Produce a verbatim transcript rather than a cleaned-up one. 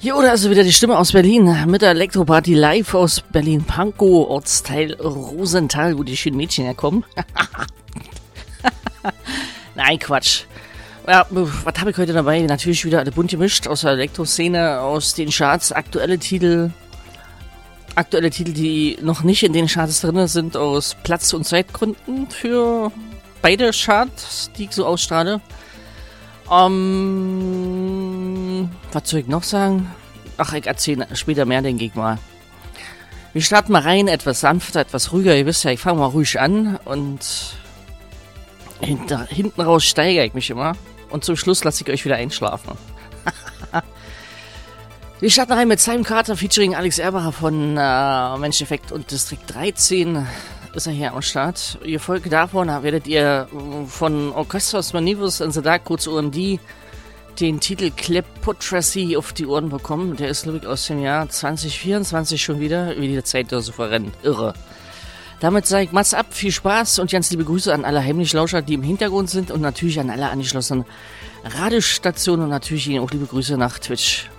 Jo, da ist wieder die Stimme aus Berlin mit der Elektroparty live aus Berlin-Pankow, Ortsteil Rosenthal, wo die schönen Mädchen herkommen. Nein, Quatsch. Ja, was habe ich heute dabei? Natürlich wieder alle bunt gemischt aus der Elektroszene, aus den Charts, aktuelle Titel, aktuelle Titel, die noch nicht in den Charts drin sind, aus Platz- und Zeitgründen für beide Charts, die ich so ausstrahle. Ähm, was soll ich noch sagen? Ach, ich erzähle später mehr, denke ich mal. Wir starten mal rein, etwas sanfter, etwas ruhiger. Ihr wisst ja, ich fange mal ruhig an und hinter, hinten raus steigere ich mich immer. Und zum Schluss lasse ich euch wieder einschlafen. Wir starten rein mit Simon Carter featuring Alex Erbacher von äh, Menscheneffekt und Distrikt dreizehn. Ist er hier am Start. Ihr Folge davon werdet ihr von Orchestras Manivus and the Dark Codes O M D den Titel Kleptocracy auf die Ohren bekommen. Der ist, glaube ich, aus dem Jahr zwanzig vierundzwanzig schon wieder. Wie die Zeit da so verrennt. Irre. Damit sage ich Mats ab, viel Spaß und ganz liebe Grüße an alle Heimlichlauscher, die im Hintergrund sind und natürlich an alle angeschlossenen Radiostationen und natürlich Ihnen auch liebe Grüße nach Twitch.